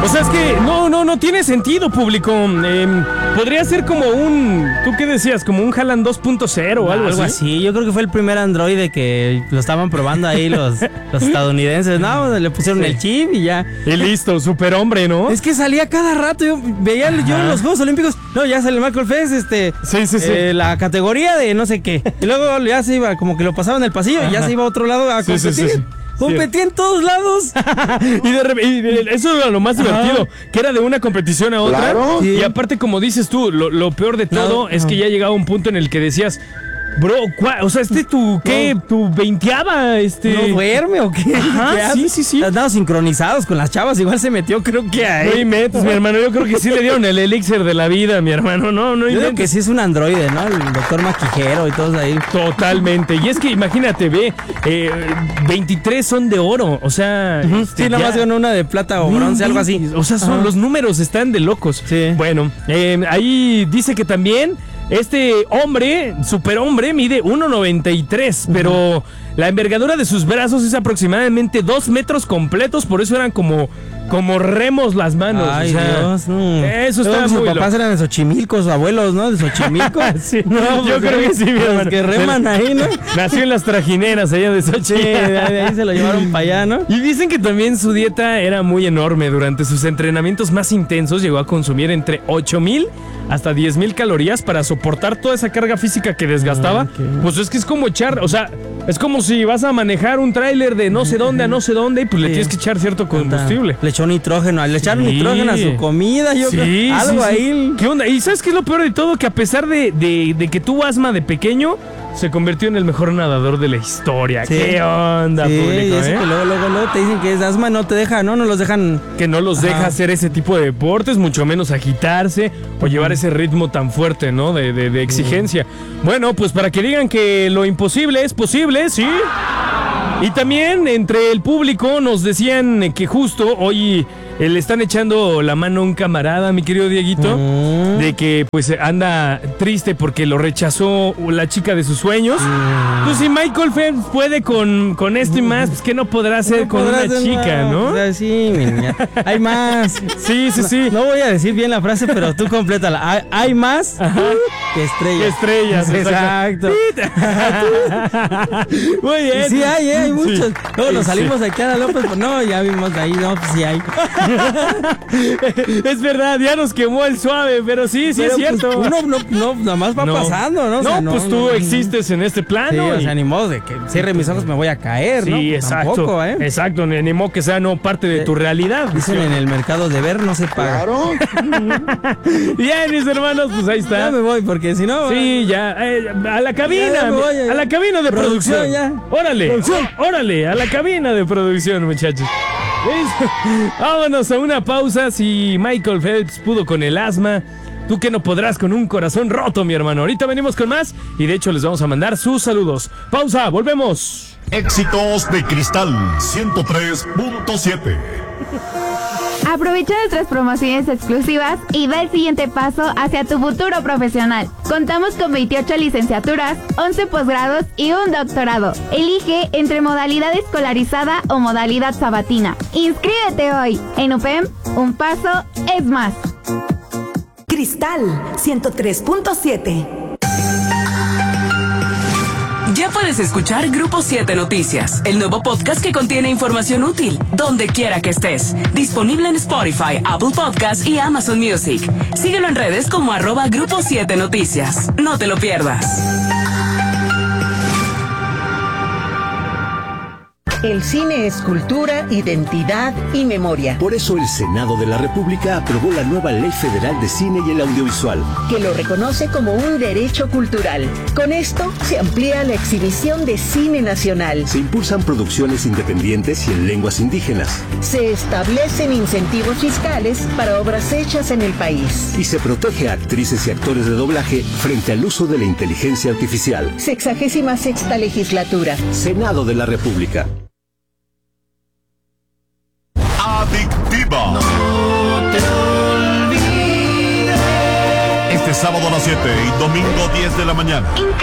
O sea, es que no tiene sentido, público. Podría ser como ¿tú qué decías? Como un Haaland 2.0 o algo así. Yo creo que fue el primer androide que lo estaban probando ahí los estadounidenses. No, le pusieron el chip y ya. Y listo, superhombre, ¿no? Es que salía cada rato. Yo veía en los Juegos Olímpicos. No, ya sale Michael Phelps, Sí. La categoría de no sé qué. Y luego ya se iba, como que lo pasaba en el pasillo y ya se iba a otro lado a competir. Sí. Competía en todos lados. y eso era lo más divertido, que era de una competición a otra. Claro. Y aparte, como dices tú, lo peor de todo es que ya llegaba un punto en el que decías, bro, o sea, ¿tu 20ava? ¿No duerme o qué? Ajá, sí. Andaban sincronizados con las chavas, igual se metió, creo que ahí. No inventes, mi hermano, yo creo que sí le dieron el elixir de la vida, mi hermano, no yo creo que sí es un androide, ¿no? El doctor Maquijero y todos ahí. Totalmente, y es que imagínate, 23 son de oro, o sea... Sí, nada más ganó una de plata o bronce, algo así. O sea, los números están de locos. Sí. Bueno, ahí dice que también... Este hombre, superhombre, mide 1.93, pero la envergadura de sus brazos es aproximadamente 2 metros completos, por eso eran como remos las manos. Ay, o sea, Dios, no. Eso está sus muy papás eran de Xochimilco, sus abuelos, ¿no? De Xochimilco. Sí, no, yo creo que sí, mi hermano. Que reman ahí, ¿no? Nació en las trajineras allá de Xochimilco. Sí, de ahí se lo llevaron para allá, ¿no? Y dicen que también su dieta era muy enorme. Durante sus entrenamientos más intensos llegó a consumir entre 8,000 hasta 10,000 calorías para soportar toda esa carga física que desgastaba. Okay. Pues es que es como echar, o sea, es como si vas a manejar un tráiler de no sé dónde a no sé dónde y pues le tienes que echar cierto combustible. Le echó nitrógeno, le echaron nitrógeno a su comida, yo creo. Algo ahí. ¿Qué onda? ¿Y sabes qué es lo peor de todo? Que a pesar de que tuvo asma de pequeño, se convirtió en el mejor nadador de la historia. Sí. ¿Qué onda, público? Y eso que luego te dicen que es asma, no te deja, no los dejan. Que no los deja hacer ese tipo de deportes, mucho menos agitarse o llevar ese ritmo tan fuerte, ¿no? De exigencia. Bueno, pues para que digan que lo imposible es posible, ¿sí? Y también entre el público nos decían que justo hoy le están echando la mano a un camarada, mi querido Dieguito, de que pues anda triste porque lo rechazó la chica de sus sueños. Pues si Michael Phelps puede con esto y más, pues que no podrá hacer con una chica, ¿no? O sea, sí, mi niña. Hay más. Sí. No voy a decir bien la frase, pero tú complétala. Hay más que estrellas. Que estrellas, exacto. Muy bien. Sí hay muchos. Sí. Luego nos salimos aquí a López, pues no, ya vimos ahí, no, pues sí hay. Es verdad, ya nos quemó el suave, pero sí es cierto. Pues, uno no, nada más va pasando, ¿no? O sea, pues tú existes en este plano. Sí, o sea, ni modo de que cierre mis ojos me voy a caer, ¿no? Sí, exacto. Tampoco, Exacto, ni modo que sea no parte de tu realidad. Dicen en el mercado de ver no se paga. Claro. Bien, mis hermanos, pues ahí está. Ya me voy, porque si no... Sí, ya, a la cabina, a la cabina de producción. Ya. Órale, a la cabina de producción, muchachos. Vámonos a una pausa. Si Michael Phelps pudo con el asma, tú que no podrás con un corazón roto, mi hermano. Ahorita venimos con más y de hecho les vamos a mandar sus saludos. Pausa, volvemos. Éxitos de Cristal 103.7. Aprovecha nuestras promociones exclusivas y da el siguiente paso hacia tu futuro profesional. Contamos con 28 licenciaturas, 11 posgrados y un doctorado. Elige entre modalidad escolarizada o modalidad sabatina. ¡Inscríbete hoy! En UPEM, un paso es más. Cristal 103.7. Ya puedes escuchar Grupo 7 Noticias, el nuevo podcast que contiene información útil, donde quiera que estés. Disponible en Spotify, Apple Podcasts y Amazon Music. Síguelo en redes como @Grupo 7 Noticias. No te lo pierdas. El cine es cultura, identidad y memoria. Por eso el Senado de la República aprobó la nueva Ley Federal de Cine y el Audiovisual, que lo reconoce como un derecho cultural. Con esto se amplía la exhibición de cine nacional. Se impulsan producciones independientes y en lenguas indígenas. Se establecen incentivos fiscales para obras hechas en el país. Y se protege a actrices y actores de doblaje frente al uso de la inteligencia artificial. 66ª legislatura. Senado de la República. Adictiva. No te olvides. Este sábado a las 7 y domingo 10 de la mañana.